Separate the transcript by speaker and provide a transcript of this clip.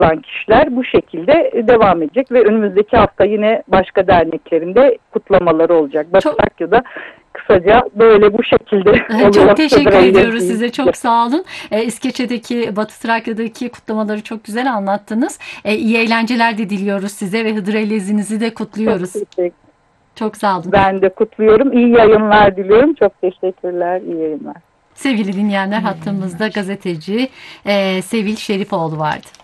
Speaker 1: katılan kişiler bu şekilde devam edecek ve önümüzdeki hafta yine başka derneklerinde kutlamaları olacak. Batı
Speaker 2: Çok
Speaker 1: Trakya'da kısaca böyle bu şekilde oluyor.
Speaker 2: çok teşekkür
Speaker 1: Hıdrellez
Speaker 2: ediyoruz
Speaker 1: diyeyim
Speaker 2: size.
Speaker 1: size.
Speaker 2: Çok sağ olun. İskeçe'deki, Batı Trakya'daki kutlamaları çok güzel anlattınız. İyi eğlenceler de diliyoruz size ve Hıdrellez'inizi de
Speaker 1: Çok
Speaker 2: kutluyoruz.
Speaker 1: teşekkür.
Speaker 2: Çok sağ olun.
Speaker 1: Ben de kutluyorum. İyi yayınlar diliyorum. Çok teşekkürler. İyi yayınlar.
Speaker 2: Sevgili dinleyenler, hattımızda gazeteci Sevil Şerifoğlu vardı.